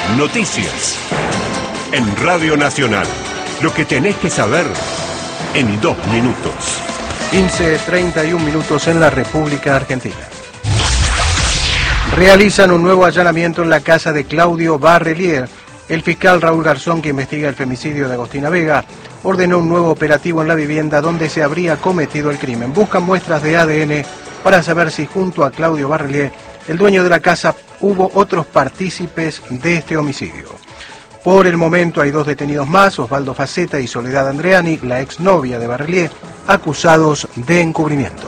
Noticias. En Radio Nacional. Lo que tenés que saber en 2 minutos. 15:31 minutos en la República Argentina. Realizan un nuevo allanamiento en la casa de Claudio Barrelier. El fiscal Raúl Garzón, que investiga el femicidio de Agostina Vega, ordenó un nuevo operativo en la vivienda donde se habría cometido el crimen. Buscan muestras de ADN para saber si junto a Claudio Barrelier, el dueño de la casa, hubo otros partícipes de este homicidio. Por el momento hay 2 detenidos más, Osvaldo Faceta y Soledad Andreani, la exnovia de Barrelier, acusados de encubrimiento.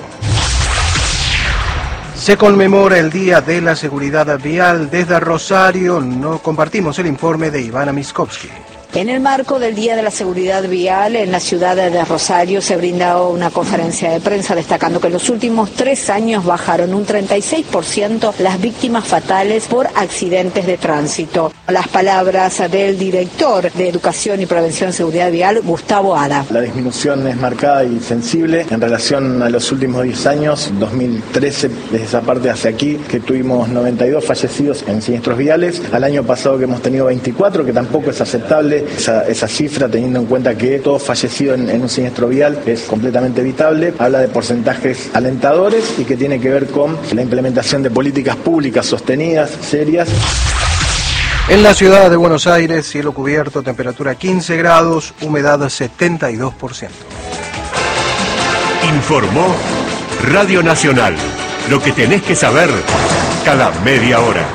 Se conmemora el Día de la Seguridad Vial. Desde Rosario compartimos el informe de Ivana Miskovsky. En el marco del Día de la Seguridad Vial, en la ciudad de Rosario se brindó una conferencia de prensa destacando que en los últimos 3 años bajaron un 36% las víctimas fatales por accidentes de tránsito. Las palabras del director de Educación y Prevención de Seguridad Vial, Gustavo Ada. La disminución es marcada y sensible en relación a los últimos 10 años, 2013, desde esa parte hacia aquí, que tuvimos 92 fallecidos en siniestros viales. Al año pasado que hemos tenido 24, que tampoco es aceptable. Esa cifra, teniendo en cuenta que todo fallecido en un siniestro vial es completamente evitable, habla de porcentajes alentadores y que tiene que ver con la implementación de políticas públicas sostenidas, serias. En la ciudad de Buenos Aires, cielo cubierto, temperatura 15 grados, humedad 72%. Informó Radio Nacional. Lo que tenés que saber cada media hora.